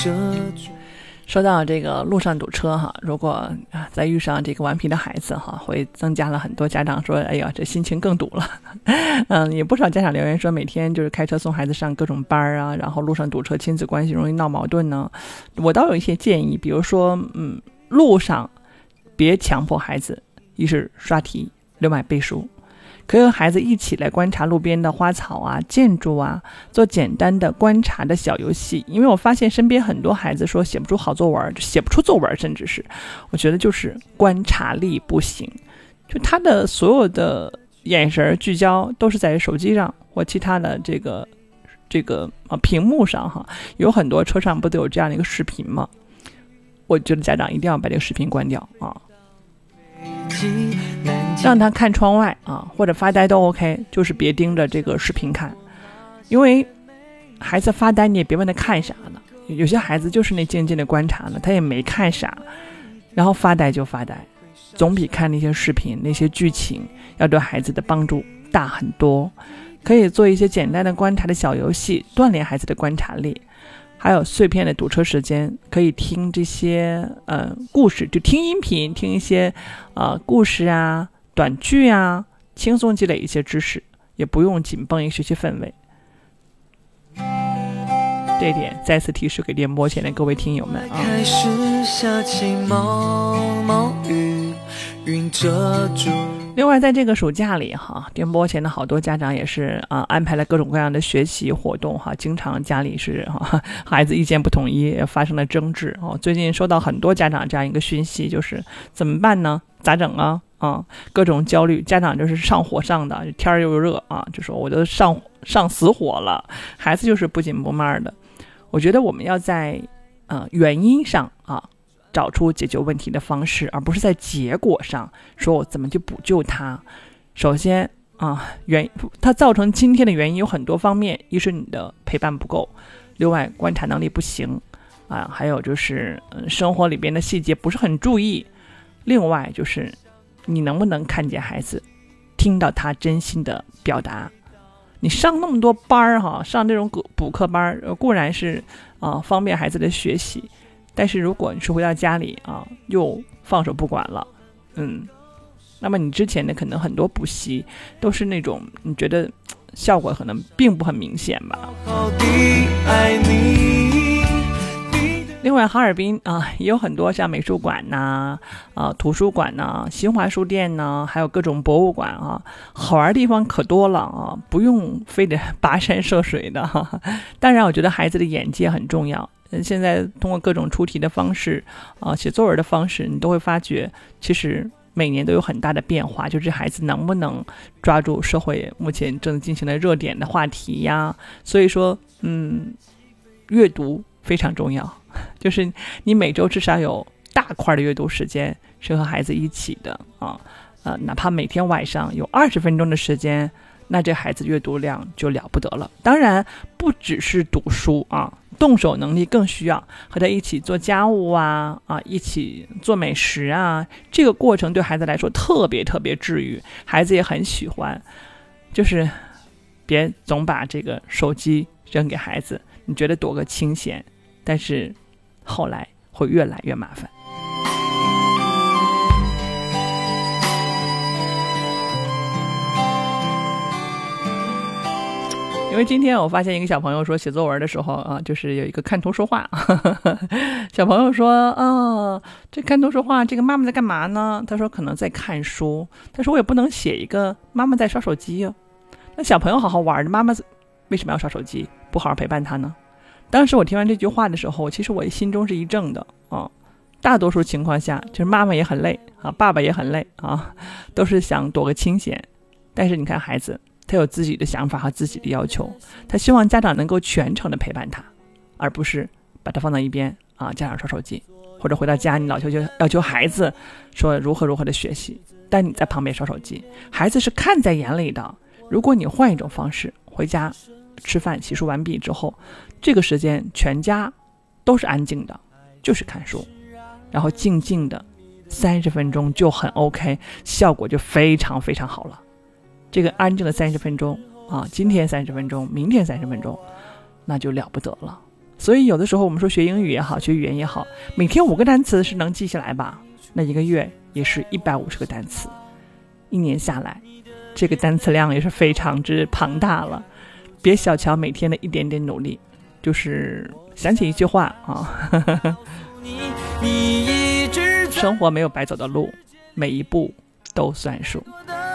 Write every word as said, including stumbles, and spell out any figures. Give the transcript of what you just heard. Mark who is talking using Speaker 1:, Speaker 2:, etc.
Speaker 1: 说到这个路上堵车哈，如果啊再遇上这个顽皮的孩子哈，会增加了很多家长说，哎呀，这心情更堵了。嗯，也不少家长留言说，每天就是开车送孩子上各种班啊，然后路上堵车，亲子关系容易闹矛盾呢。我倒有一些建议，比如说，嗯，路上别强迫孩子，一是刷题，另外背书。可以和孩子一起来观察路边的花草啊、建筑啊，做简单的观察的小游戏。因为我发现身边很多孩子说写不出好作文，写不出作文，甚至是我觉得就是观察力不行，就他的所有的眼神聚焦都是在手机上或其他的这个这个啊屏幕上哈。有很多车上不都有这样的一个视频吗？我觉得家长一定要把这个视频关掉啊。让他看窗外啊，或者发呆都 OK， 就是别盯着这个视频看。因为孩子发呆你也别问他看啥呢，有些孩子就是那静静的观察呢，他也没看啥，然后发呆就发呆，总比看那些视频那些剧情要对孩子的帮助大很多。可以做一些简单的观察的小游戏，锻炼孩子的观察力。还有碎片的堵车时间，可以听这些呃故事，就听音频，听一些呃故事啊、短剧啊，轻松积累一些知识，也不用紧绷一学习氛围。这一点再次提示给电波前的各位听友们啊。开始下起毛毛雨，云遮住。另外在这个暑假里哈，电波前的好多家长也是啊安排了各种各样的学习活动哈，经常家里是哈孩子意见不统一，发生了争执哦。最近收到很多家长这样一个讯息，就是怎么办呢？咋整啊？啊，各种焦虑，家长就是上火上的，天儿又热啊，就说我都上上死火了，孩子就是不紧不慢的。我觉得我们要在呃原因上啊找出解决问题的方式，而不是在结果上说我怎么去补救它。首先啊，原它造成今天的原因有很多方面，一是你的陪伴不够，另外观察能力不行啊，还有就是、呃、生活里边的细节不是很注意，另外就是你能不能看见孩子，听到他真心的表达。你上那么多班哈，上这种补课班固然是啊方便孩子的学习，但是如果你是回到家里啊又放手不管了，嗯，那么你之前的可能很多补习都是那种你觉得效果可能并不很明显吧。好好地爱你。另外哈尔滨啊也有很多像美术馆呐、啊、啊图书馆呐、新华书店呐，还有各种博物馆啊，好玩的地方可多了啊，不用非得跋山涉水的哈。当然我觉得孩子的眼界很重要，现在通过各种出题的方式啊写作文的方式，你都会发觉其实每年都有很大的变化，就是孩子能不能抓住社会目前正进行的热点的话题呀。所以说嗯阅读非常重要，就是你每周至少有大块的阅读时间是和孩子一起的啊，呃，哪怕每天晚上有二十分钟的时间，那这孩子阅读量就了不得了。当然不只是读书啊，动手能力更需要，和他一起做家务啊啊，一起做美食啊，这个过程对孩子来说特别特别治愈，孩子也很喜欢。就是别总把这个手机扔给孩子，你觉得多个清闲，但是后来会越来越麻烦。因为今天我发现一个小朋友说写作文的时候啊，就是有一个看图说话呵呵，小朋友说啊，这看图说话这个妈妈在干嘛呢？他说可能在看书，他说我也不能写一个妈妈在刷手机啊。那小朋友好好玩的，妈妈为什么要刷手机，不好好陪伴他呢？当时我听完这句话的时候，其实我心中是一怔的啊。大多数情况下就是妈妈也很累啊，爸爸也很累啊，都是想躲个清闲。但是你看孩子，他有自己的想法和自己的要求，他希望家长能够全程的陪伴他，而不是把他放到一边啊，家长刷手机，或者回到家你老求求要求孩子说如何如何的学习，但你在旁边刷手机，孩子是看在眼里的。如果你换一种方式，回家吃饭洗漱完毕之后，这个时间全家都是安静的，就是看书，然后静静的三十分钟就很 OK， 效果就非常非常好了。这个安静的三十分钟啊，今天三十分钟，明天三十分钟，那就了不得了。 所以有的时候我们说学英语也好，学语言也好，每天五个单词是能记下来吧，那一个月也是一百五十个单词，一年下来这个单词量也是非常之庞大了。别小瞧每天的一点点努力，就是想起一句话啊，生活没有白走的路，每一步都算数。